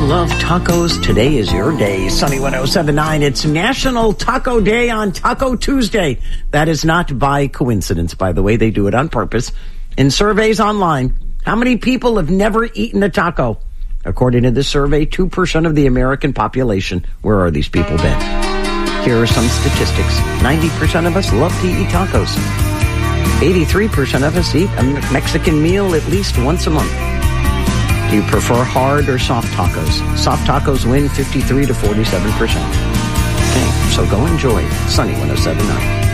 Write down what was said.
love tacos, today is your day. Sunny 107.9. It's National Taco Day on Taco Tuesday. That is not by coincidence, by the way. They do it on purpose. In surveys online, how many people have never eaten a taco? According to this survey, 2% of the American population. Where are these people been? Here are some statistics. 90% of us love to eat tacos. 83% of us eat a Mexican meal at least once a month. Do you prefer hard or soft tacos? Soft tacos win 53 to 47%. Okay, so go enjoy Sunny 107.9.